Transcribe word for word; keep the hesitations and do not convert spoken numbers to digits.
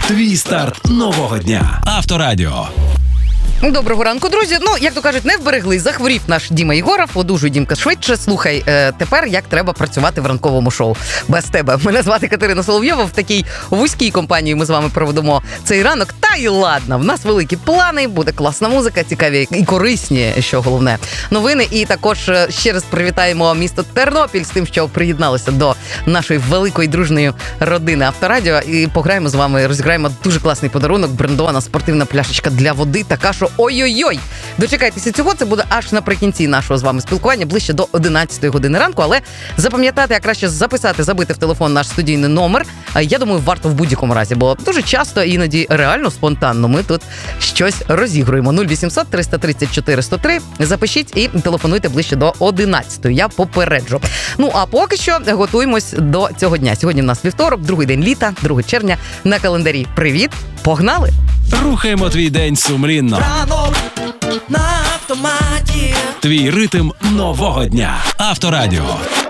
Твій старт нового дня. Авторадіо. Доброго ранку, друзі. Ну, як то кажуть, не вберегли. Захворів наш Діма Єгоров. Одужуй, Дімка, швидше. Слухай, е, тепер як треба працювати в ранковому шоу. Без тебе. Мене звати Катерина Соловйова. В такій вузькій компанії ми з вами проведемо цей ранок. Та й ладно, в нас великі плани, буде класна музика, цікаві і корисні, що головне, новини. І також ще раз привітаємо місто Тернопіль з тим, що приєдналося до нашої великої дружної родини Авторадіо. І пограємо з вами, розіграємо дуже класний подарунок. Брендована спортивна пляшечка для води. Така, що ой-ой-ой! Дочекайтеся цього, це буде аж наприкінці нашого з вами спілкування, ближче до одинадцятої години ранку, але запам'ятати, а краще записати, забити в телефон наш студійний номер, я думаю, варто в будь-якому разі, бо дуже часто, іноді реально спонтанно ми тут щось розігруємо. нуль вісімсот триста тридцять чотири сто три, запишіть і телефонуйте ближче до одинадцятої, я попереджу. Ну, а поки що готуємось до цього дня. Сьогодні в нас вівторок, другий день літа, друге червня на календарі. Привіт, погнали! Рухаємо твій день сумлінно. Ранок на автоматі. Твій ритм нового дня. Авторадіо.